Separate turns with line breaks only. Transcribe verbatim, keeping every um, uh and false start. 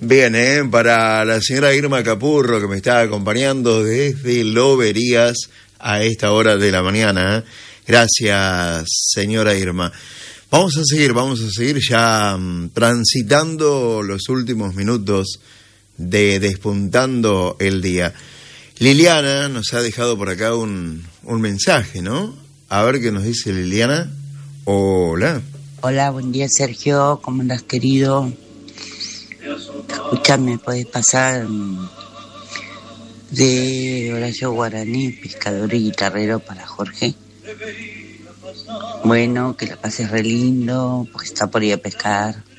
Bien, ¿eh? Para la señora Irma Capurro, que me está acompañando desde Loberías a esta hora de la mañana. ¿eh? Gracias, señora Irma. Vamos a seguir, vamos a seguir ya um, transitando los últimos minutos de Despuntando el Día. Liliana nos ha dejado por acá un, un mensaje, ¿no? A ver qué nos dice Liliana. Hola.
Hola, buen día, Sergio. ¿Cómo andás, querido? Escúchame, ¿podés pasar de Horacio Guaraní, pescador y guitarrero, para Jorge? Bueno, que la pases re lindo, porque está por ir a pescar.